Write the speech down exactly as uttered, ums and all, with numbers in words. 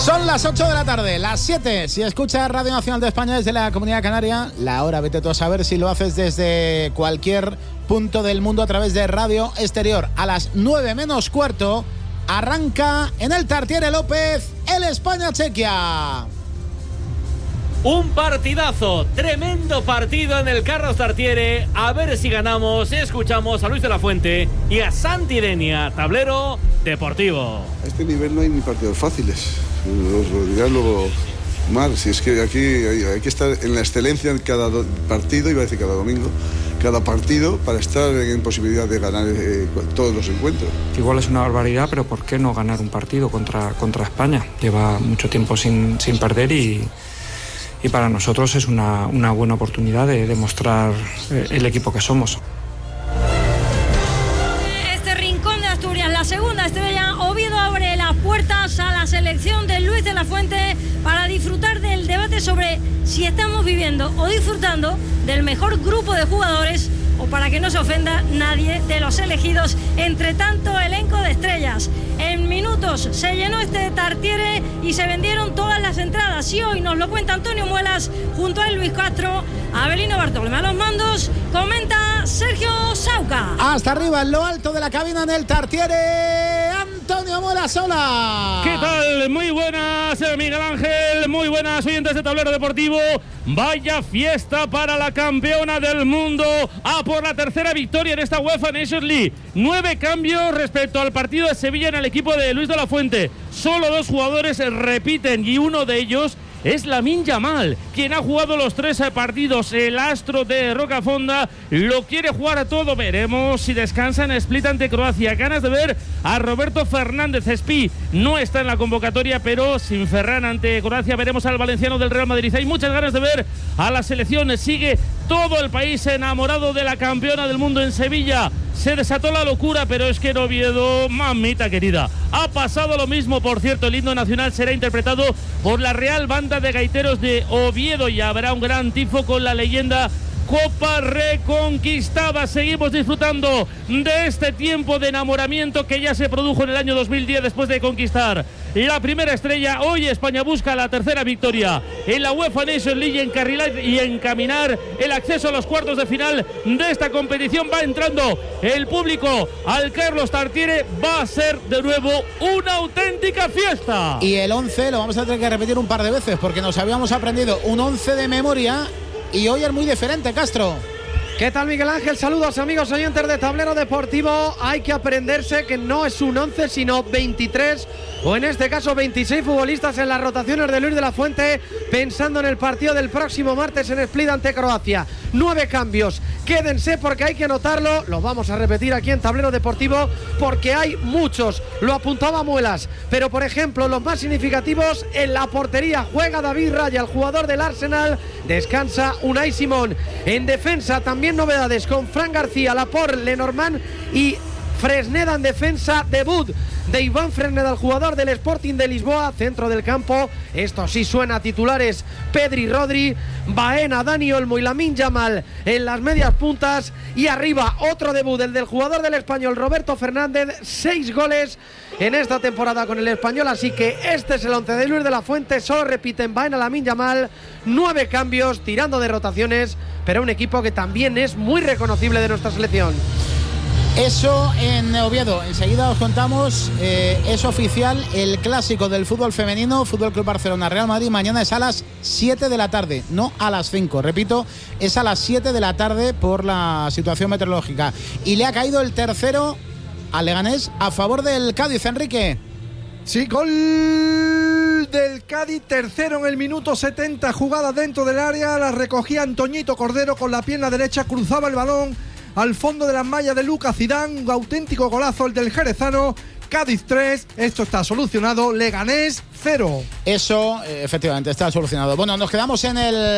Son las ocho de la tarde, las siete. Si escuchas Radio Nacional de España desde la Comunidad Canaria, la hora vete tú a saber si lo haces desde cualquier punto del mundo a través de Radio Exterior. A las nueve menos cuarto arranca en el Tartiere López el España-Chequia. Un partidazo, tremendo partido en el Carlos Tartiere. A ver si ganamos. Escuchamos a Luis de la Fuente y a Santi Denia, tablero deportivo. A este nivel no hay ni partidos fáciles. Os lo dirá luego Mar. Si es que aquí hay, hay que estar en la excelencia en cada do- partido, iba a decir cada domingo, cada partido, para estar en posibilidad de ganar eh, todos los encuentros. Igual es una barbaridad, pero ¿por qué no ganar un partido contra, contra España? Lleva mucho tiempo sin, sin perder y... Y para nosotros es una, una buena oportunidad de demostrar el equipo que somos. Este rincón de Asturias, la segunda estrella, Oviedo abre las puertas a la selección de Luis de la Fuente para disfrutar del debate sobre si estamos viviendo o disfrutando del mejor grupo de jugadores, o para que no se ofenda nadie de los elegidos entre tanto elenco de estrellas. En minutos se llenó este Tartiere y se vendieron todas las entradas, y hoy nos lo cuenta Antonio Muelas junto a Luis Castro, Abelino Bartolomé a los mandos, comenta Sergio Sauca. Hasta arriba, en lo alto de la cabina en el Tartiere, Antonio Muelas, hola. ¿Qué tal? Muy buenas, Miguel Ángel, muy buenas oyentes de Tablero Deportivo. Vaya fiesta para la campeona del mundo, a por la tercera victoria en esta UEFA Nations League. Nueve cambios respecto al partido de Sevilla en el equipo de Luis de la Fuente. Solo dos jugadores repiten y uno de ellos es Lamine Yamal, quien ha jugado los tres partidos. El astro de Rocafonda lo quiere jugar a todo. Veremos si descansa en Split ante Croacia. Ganas de ver a Roberto Fernández. Spi no está en la convocatoria, pero sin Ferran ante Croacia veremos al valenciano del Real Madrid. Hay muchas ganas de ver a la selección. Sigue todo el país enamorado de la campeona del mundo en Sevilla. Se desató la locura, pero es que en Oviedo, mamita querida, ha pasado lo mismo. Por cierto, el himno nacional será interpretado por la Real Banda de Gaiteros de Oviedo y habrá un gran tifo con la leyenda Copa reconquistada. Seguimos disfrutando de este tiempo de enamoramiento que ya se produjo en el año dos mil diez después de conquistar la primera estrella. Hoy España busca la tercera victoria en la UEFA Nations League y encarrilar y encaminar el acceso a los cuartos de final de esta competición. Va entrando el público al Carlos Tartiere. Va a ser de nuevo una auténtica fiesta. Y el once lo vamos a tener que repetir un par de veces porque nos habíamos aprendido un once de memoria y hoy es muy diferente, Castro. ¿Qué tal, Miguel Ángel? Saludos, amigos oyentes de Tablero Deportivo. Hay que aprenderse que no es un once, sino veintitrés, o en este caso veintiséis futbolistas en las rotaciones de Luis de la Fuente, pensando en el partido del próximo martes en Split ante Croacia. Nueve cambios. Quédense porque hay que anotarlo. Los vamos a repetir aquí en Tablero Deportivo porque hay muchos. Lo apuntaba Muelas. Pero, por ejemplo, los más significativos: en la portería juega David Raya, el jugador del Arsenal. Descansa Unai Simón. En defensa también novedades con Fran García, Laporte, Lenormand y Fresneda en defensa. Debut de Iván Fresneda, el jugador del Sporting de Lisboa. Centro del campo, esto sí suena a titulares: Pedri, Rodri, Baena, Dani Olmo y Lamine Yamal en las medias puntas. Y arriba otro debut, el del jugador del Español, Roberto Fernández. Seis goles en esta temporada con el Español, así que este es el once de Luis de la Fuente. Solo repiten Baena, Lamine Yamal. Nueve cambios, tirando de rotaciones, pero un equipo que también es muy reconocible de nuestra selección. Eso en Oviedo, enseguida os contamos, eh, es oficial el clásico del fútbol femenino, Fútbol Club Barcelona Real Madrid. Mañana es a las siete de la tarde, no a las cinco, repito, es a las siete de la tarde por la situación meteorológica. Y le ha caído el tercero al Leganés a favor del Cádiz, Enrique. Sí, gol del Cádiz, tercero en el minuto setenta, jugada dentro del área, la recogía Antoñito Cordero con la pierna derecha, cruzaba el balón al fondo de las mallas de Lucas Zidane. Un auténtico golazo el del jerezano. Cádiz tres, esto está solucionado. Leganés cero. Eso, efectivamente, está solucionado. Bueno, nos quedamos en el